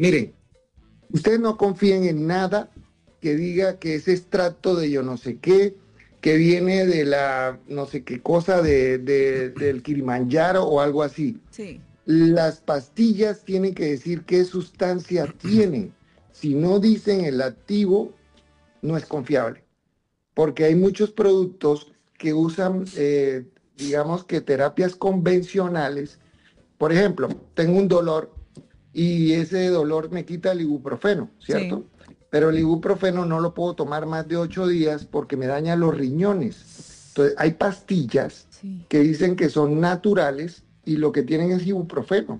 Miren, ustedes no confíen en nada que diga que ese extracto de yo no sé qué, que viene de la no sé qué cosa del Kilimanjaro o algo así. Sí. Las pastillas tienen que decir qué sustancia tienen. Si no dicen el activo, no es confiable. Porque hay muchos productos que usan, digamos que terapias convencionales. Por ejemplo, tengo un dolor y ese dolor me quita el ibuprofeno, Sí. ¿cierto? Pero el ibuprofeno no lo puedo tomar más de 8 días porque me daña los riñones. Entonces, hay pastillas Sí. que dicen que son naturales y lo que tienen es ibuprofeno.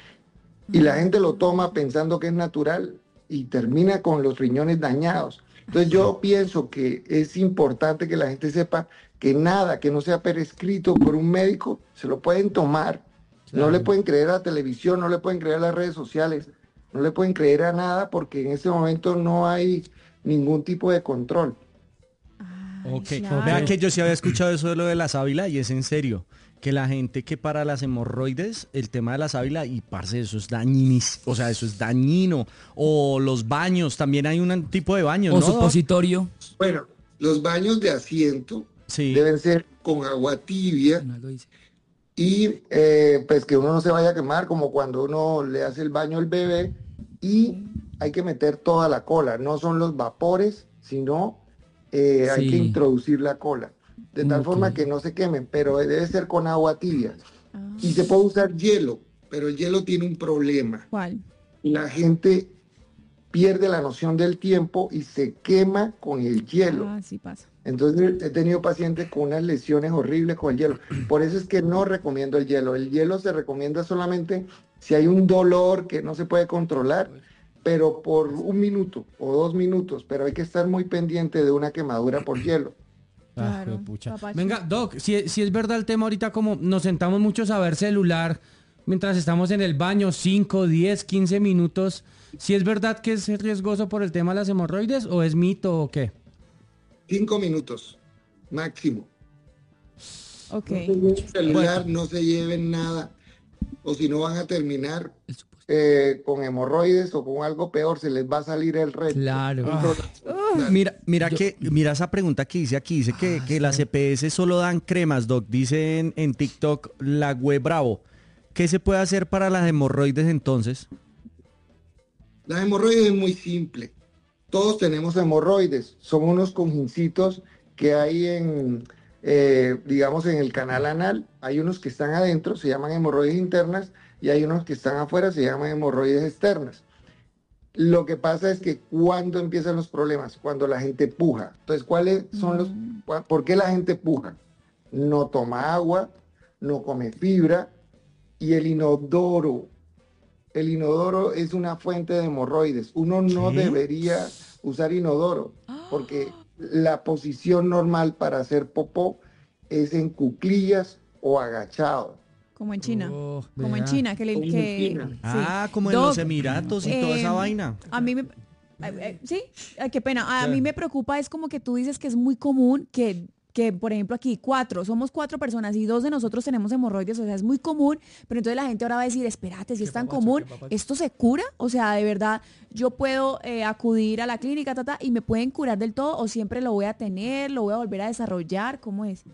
Y la gente lo toma Mm. pensando que es natural y termina con los riñones dañados. Entonces yo pienso que es importante que la gente sepa que nada que no sea prescrito por un médico se lo pueden tomar. No le Claro. pueden creer a la televisión, no le pueden creer a las redes sociales, no le pueden creer a nada porque en ese momento no hay ningún tipo de control. Ay, Ok, vea claro. que yo sí había escuchado eso de lo de la sábila y es en serio, que la gente que para las hemorroides, el tema de la sábila y parce, eso es dañinísimo, o sea, eso es dañino. O los baños, también hay un tipo de baños, O ¿no, Doc? supositorio. Bueno, los baños de asiento Sí. deben ser con agua tibia Ronaldo dice. y pues que uno no se vaya a quemar como cuando uno le hace el baño al bebé y hay que meter toda la cola, no son los vapores, sino hay que Sí. introducir la cola, de tal Ok. forma que no se quemen, pero debe ser con agua tibia. Ah, Y se puede usar hielo, pero el hielo tiene un problema. ¿cuál? La gente pierde la noción del tiempo y se quema con el hielo. Ah, sí pasa. Entonces he tenido pacientes con unas lesiones horribles con el hielo. Por eso es que no recomiendo el hielo. El hielo se recomienda solamente si hay un dolor que no se puede controlar, pero por 1 minuto o 2 minutos. Pero hay que estar muy pendiente de una quemadura por hielo. Claro, Pucha. papacho. Venga, Doc, si es verdad el tema ahorita, como nos sentamos muchos a ver celular mientras estamos en el baño, 5, 10, 15 minutos, ¿si es verdad que es riesgoso por el tema de las hemorroides o es mito o qué? 5 minutos máximo. Ok. No se lleven celular, no se lleven nada. O si no van a terminar El supositorio. con hemorroides o con algo peor, se les va a salir el recto. Claro. Un problema. Mira esa pregunta que dice aquí, dice que las EPS solo dan cremas, Doc, dice en TikTok la web Bravo. ¿Qué se puede hacer para las hemorroides entonces? La hemorroides es muy simple. Todos tenemos hemorroides. Son unos conjincitos que hay digamos, en el canal anal. Hay unos que están adentro, se llaman hemorroides internas, y hay unos que están afuera, se llaman hemorroides externas. Lo que pasa es que cuando empiezan los problemas, cuando la gente puja. Entonces, ¿por qué la gente puja? No toma agua, no come fibra, y el inodoro. El inodoro es una fuente de hemorroides. Uno no ¿Qué? debería usar inodoro porque la posición normal para hacer popó es en cuclillas o agachado. Como en China. Oh, Como en vea. China, Como en China. sí. Ah, como en los Doc, Emiratos y toda esa vaina. A mí me... sí, ay, qué pena. A mí me preocupa es como que tú dices que es muy común que, por ejemplo, aquí somos 4 personas y 2 de nosotros tenemos hemorroides, o sea, es muy común, pero entonces la gente ahora va a decir, espérate, si es tan común, ¿esto se cura? O sea, de verdad, yo puedo acudir a la clínica, y me pueden curar del todo, o siempre lo voy a tener, lo voy a volver a desarrollar, ¿cómo es?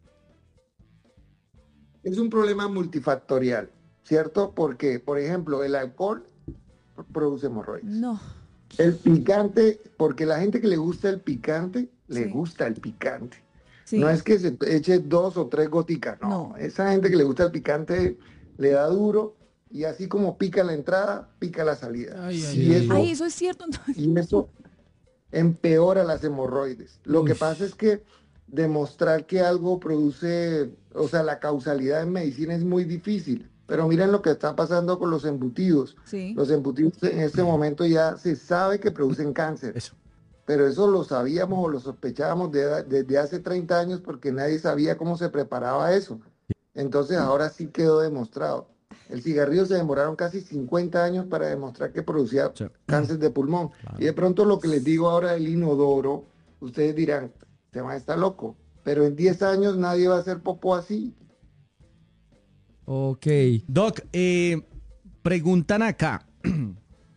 Es un problema multifactorial, ¿cierto? Porque, por ejemplo, el alcohol produce hemorroides. No, El picante, porque la gente que le gusta el picante, le Sí. gusta el picante. sí. No es que se eche 2 o 3 goticas, no. No. Esa gente que le gusta el picante le da duro y así como pica la entrada, pica la salida. Ay, ay, Y ay. eso, Ay, eso es cierto. y eso empeora las hemorroides. Lo que Uy. pasa es que demostrar que algo produce, o sea, la causalidad en medicina es muy difícil. Pero miren lo que está pasando con los embutidos. Sí. Los embutidos en este momento ya se sabe que producen cáncer. Eso. Pero eso lo sabíamos o lo sospechábamos desde hace 30 años porque nadie sabía cómo se preparaba eso. Entonces ahora sí quedó demostrado. El cigarrillo se demoraron casi 50 años para demostrar que producía Sí. cáncer de pulmón. Y de pronto lo que les digo ahora del inodoro, ustedes dirán, este man está loco. Pero en 10 años nadie va a hacer popó así. Ok. Doc, preguntan acá,